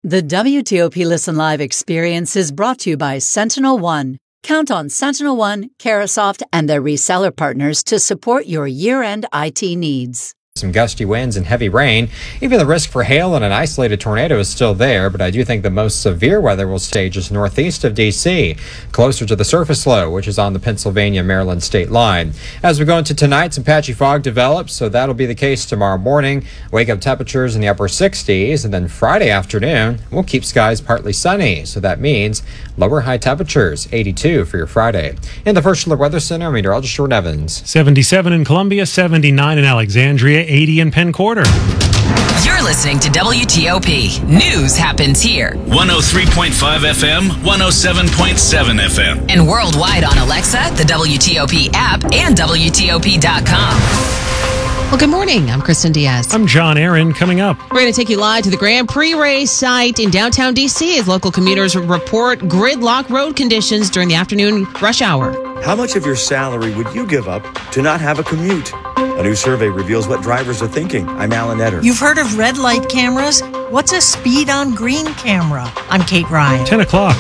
The WTOP Listen Live experience is brought to you by Sentinel One. Count on Sentinel One, Carasoft, and their reseller partners to support your year-end IT needs. Some gusty winds and heavy rain. Even the risk for hail and an isolated tornado is still there, but I do think the most severe weather will stay just northeast of D.C., closer to the surface low, which is on the Pennsylvania-Maryland state line. As we go into tonight, some patchy fog develops, so that'll be the case tomorrow morning. Wake-up temperatures in the upper 60s, and then Friday afternoon, we'll keep skies partly sunny, so that means lower high temperatures, 82 for your Friday. In the First Alert Weather Center, I'm meteorologist Jordan Evans. 77 in Columbia, 79 in Alexandria, 80 in Penn Quarter. You're listening to WTOP. News happens here. 103.5 FM, 107.7 FM. And worldwide on Alexa, the WTOP app, and WTOP.com. Well, good morning. I'm Kristen Diaz. I'm John Aaron. Coming up, we're going to take you live to the Grand Prix race site in downtown D.C. as local commuters report gridlock road conditions during the afternoon rush hour. How much of your salary would you give up to not have a commute? A new survey reveals what drivers are thinking. I'm Alan Etter. You've heard of red light cameras? What's a speed on green camera? I'm Kate Ryan. 10 o'clock.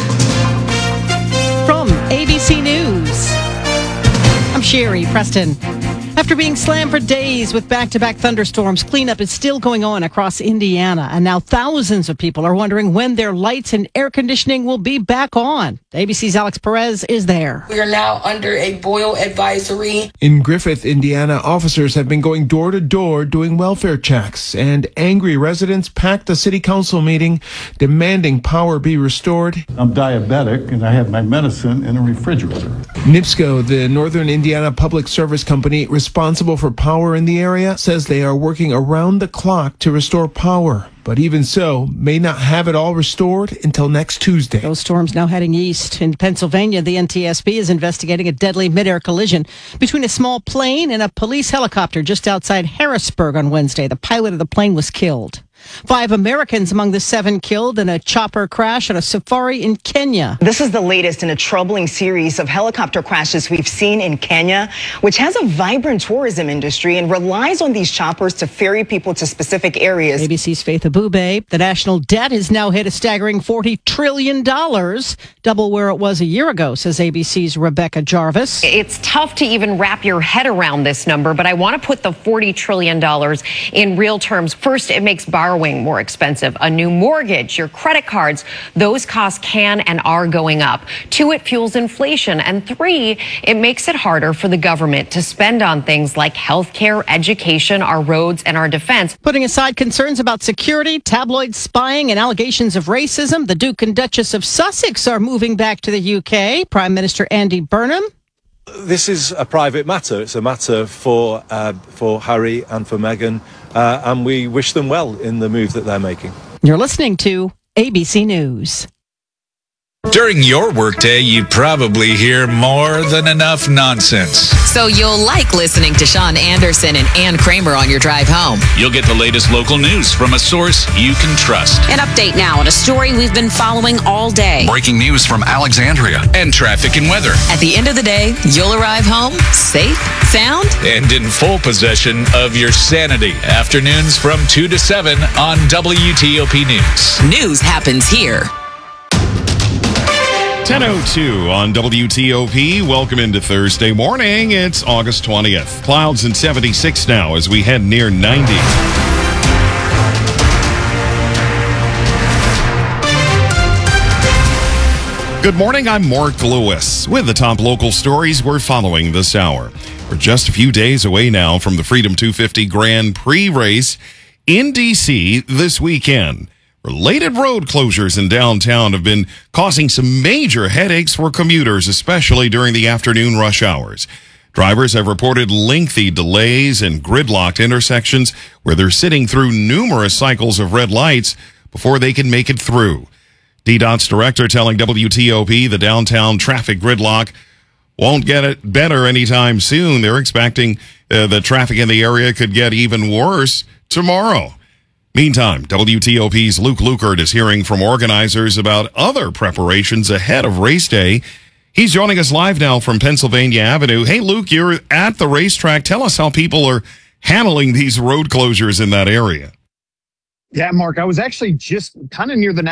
From ABC News, I'm Sherry Preston. After being slammed for days with back-to-back thunderstorms, cleanup is still going on across Indiana. And now thousands of people are wondering when their lights and air conditioning will be back on. ABC's Alex Perez is there. We are now under a boil advisory. In Griffith, Indiana, officers have been going door to door doing welfare checks. And angry residents packed a city council meeting demanding power be restored. I'm diabetic and I have my medicine in a refrigerator. NIPSCO, the Northern Indiana Public Service Company responsible for power in the area, says they are working around the clock to restore power. But even so, may not have it all restored until next Tuesday. Those storms now heading east. In Pennsylvania, the NTSB is investigating a deadly mid-air collision between a small plane and a police helicopter just outside Harrisburg on Wednesday. The pilot of the plane was killed. 5 Americans among the 7 killed in a chopper crash on a safari in Kenya. This is the latest in a troubling series of helicopter crashes we've seen in Kenya, which has a vibrant tourism industry and relies on these choppers to ferry people to specific areas. ABC's Faith Abube. The national debt has now hit a staggering $40 trillion, double where it was a year ago, says ABC's Rebecca Jarvis. It's tough to even wrap your head around this number, but I want to put the $40 trillion in real terms. First, it makes borrowing more expensive. A new mortgage, your credit cards, those costs can and are going up. 2, it fuels inflation. And 3, it makes it harder for the government to spend on things like healthcare, education, our roads, and our defense. Putting aside concerns about security, tabloid spying, and allegations of racism, the Duke and Duchess of Sussex are moving back to the UK. Prime Minister Andy Burnham. This is a private matter. It's a matter for Harry and for Meghan, and we wish them well in the move that they're making. You're listening to ABC News. During your workday, you probably hear more than enough nonsense. So you'll like listening to Sean Anderson and Ann Kramer on your drive home. You'll get the latest local news from a source you can trust. An update now on a story we've been following all day. Breaking news from Alexandria and traffic and weather. At the end of the day, you'll arrive home safe, sound, and in full possession of your sanity. Afternoons from 2 to 7 on WTOP News. News happens here. 10:02 on WTOP. Welcome into Thursday morning. It's August 20th. Clouds and 76 now as we head near 90. Good morning. I'm Mark Lewis with the top local stories we're following this hour. We're just a few days away now from the Freedom 250 Grand Prix race in D.C. this weekend. Related road closures in downtown have been causing some major headaches for commuters, especially during the afternoon rush hours. Drivers have reported lengthy delays and gridlocked intersections where they're sitting through numerous cycles of red lights before they can make it through. DDOT's director telling WTOP the downtown traffic gridlock won't get it better anytime soon. They're expecting the traffic in the area could get even worse tomorrow. Meantime, WTOP's Luke Lukert is hearing from organizers about other preparations ahead of race day. He's joining us live now from Pennsylvania Avenue. Hey, Luke, you're at the racetrack. Tell us how people are handling these road closures in that area. Yeah, Mark, I was actually just kind of near the